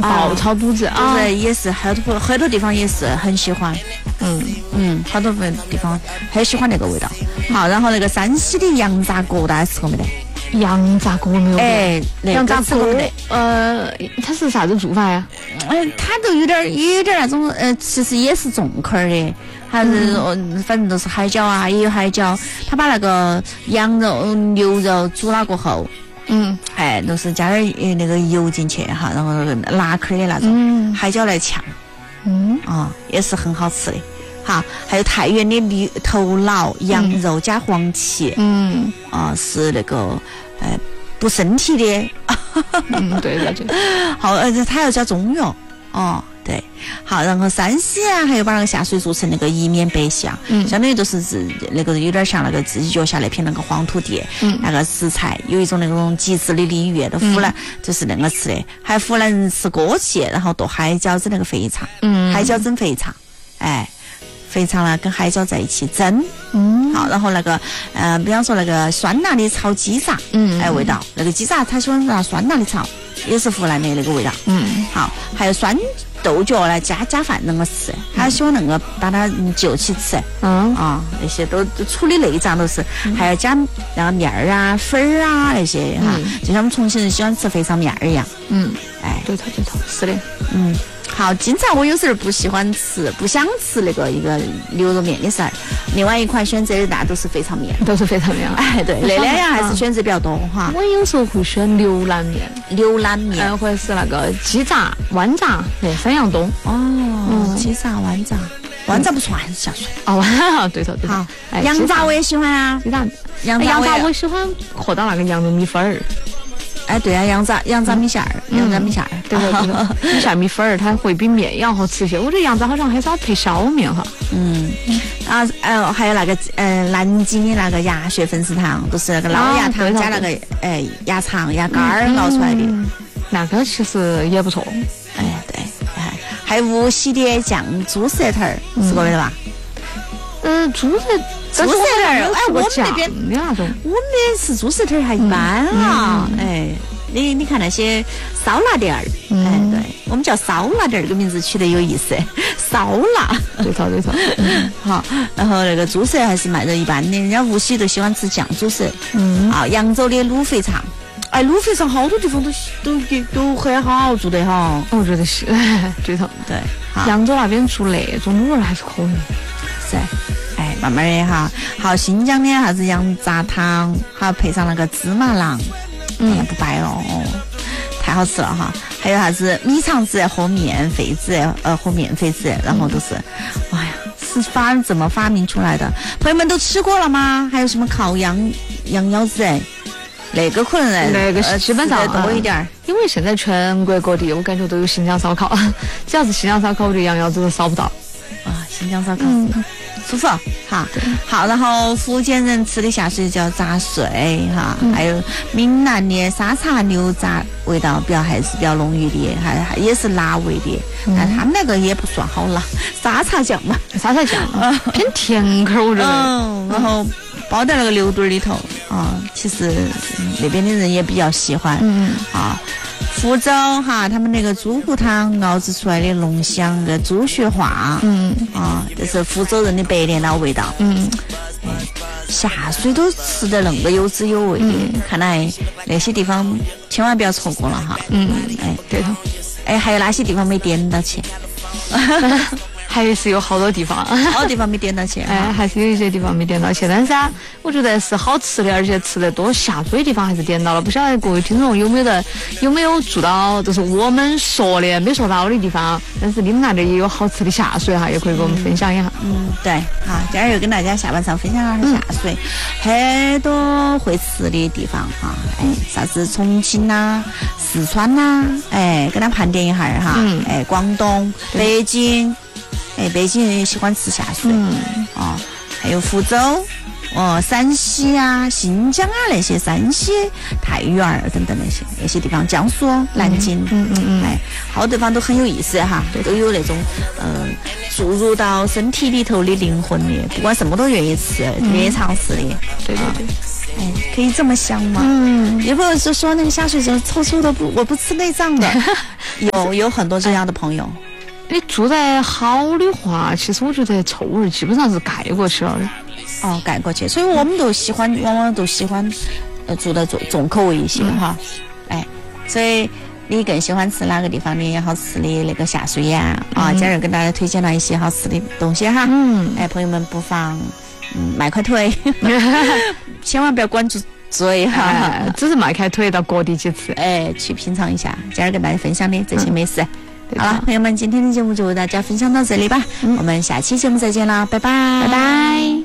爆炒肚子啊， 对，也是很多地方也是很喜欢。好多地方很喜欢那个味道。好，然后那个山西的羊杂锅大家吃过没得？ 羊杂锅没有？ 哎， 羊杂锅没得？ 它是啥子做法呀？ 它都有点那种其实也是重口的，还是反正都是海椒啊，也有海椒。他把那个羊肉、牛肉煮了过后，都是加点那个油进去哈，然后那个辣口的那种海椒来炝，也是很好吃的。好，还有太原的头脑羊肉加黄芪，是那个补身体的。 对。 好，它要加中药。对，好，然后山西啊，还有把那个下水做成那个一面白象，相当于就是那个有点像那个自己脚下那片那个黄土地，那个食材有一种那种极致的鲤鱼的湖南，就是那个吃的，还湖南人吃锅气，然后剁海椒蒸那个肥肠，海椒蒸肥肠，肥肠呢跟海椒在一起蒸，好，然后那个比方说那个酸辣的炒鸡杂，味道，那个鸡杂他喜欢拿酸辣的炒，也是湖南的那个味道，好，还有酸豆角来加饭那个吃，他喜欢那个把它就起吃，那些都处理内脏都是，还要加那个面儿啊、粉儿啊那些哈，就像我们重庆人喜欢吃肥肠面儿一样， 对头，是的， 好，经常我有时候不想吃那个一个牛肉面的时候，另外一款选择的那都是肥肠面， 都是肥肠面。 对，那两样还是选择比较多哈。 我有时候会选牛腩面，或者是那个鸡杂、豌杂，对，三样东。 鸡杂、豌杂不算下水。 对头。 好，羊杂我也喜欢啊， 鸡杂、羊杂我喜欢和到那个羊肉米粉儿。 对啊，羊杂米线儿，羊杂米线儿， 对，米线米粉儿，它会比面要好吃些。我觉得羊杂好像很少配烧面哈。还有那个南京的那个鸭血粉丝汤，都是那个老鸭汤加那个鸭肠、鸭肝儿熬出来的， 那个其实也不错。 对，还有无锡的酱猪舌头儿，吃过没得吧？ 猪舌头儿， 我们那边我们的是猪舌头儿还一般啊，你看那些烧腊店儿，对，我们叫烧腊店儿，这个名字取得有意思，烧腊， 对头， 好，然后那个猪舌还是卖的一般的，人家无锡都喜欢吃酱猪舌，扬州的卤肥肠，卤肥肠好多地方都很好做的哈， 我觉得是，对头， 对， 扬州那边做那种卤味还是可以， 是。慢慢的哈，好，新疆的啥子羊杂汤，还配上那个芝麻囊，不白了太好吃了哈。还有啥子米肠子和面肺子，然后都是，是怎么发明出来的？朋友们都吃过了吗？还有什么烤羊腰子那个可能那个基本上多一点因为现在全国各地我感觉都有新疆烧烤，只要是新疆烧烤，我觉得羊腰子都烧不到新疆烧烤。舒服哈，好，然后福建人吃的下水叫杂碎哈，还有闽南的沙茶牛杂，味道还是比较浓郁的，还也是辣味的，但他们那个也不算好辣，沙茶酱嘛， 偏甜口我觉得， 然后包在那个牛肚里头其实那边的人也比较喜欢，福州哈，他们那个猪骨汤熬制出来的浓香的猪血化，这是福州人的白莲老味道，下水都吃得那个有滋有味的，看来那些地方千万不要错过了哈， 对头， 还有哪些地方没点到去？ 还是有好多地方没点到去， 还是有一些地方没点到去，但是我觉得是好吃的，而且吃得多下水的地方还是点到了。不晓得各位听众有没有做到，就是我们说的没说到的地方，但是你们那里也有好吃的下水哈，也可以跟我们分享一下。 对，好，今儿又跟大家下半场分享下下水，很多会吃的地方哈，啥子重庆呐、四川呐，跟他盘点一下哈，广东、北京。北京人也喜欢吃下水，还有福州，山西啊、新疆啊那些，山西、太原等等那些地方，江苏、南京，好多地方都很有意思哈，都有那种注入到身体里头的灵魂的，不管什么都愿意吃，愿意尝试的， 对。 哎，可以这么香吗？有朋友是说那个下水就臭臭的，我不吃内脏的。有很多这样的朋友。 做得好的话，其实我觉得臭味基本上是盖过去了的。 哦，盖过去，所以我们都喜欢，往往都喜欢做的重口味一些哈。哎，所以你更喜欢吃哪个地方的好吃的那个下水呀？啊，今儿跟大家推荐了一些好吃的东西哈。哎，朋友们不妨迈开腿，千万不要管住嘴哈， 只是迈开腿到各地去吃， 哎，去品尝一下今儿跟大家分享的这些美食。好了，朋友们，今天的节目就为大家分享到这里吧，我们下期节目再见啦，拜拜， 拜拜。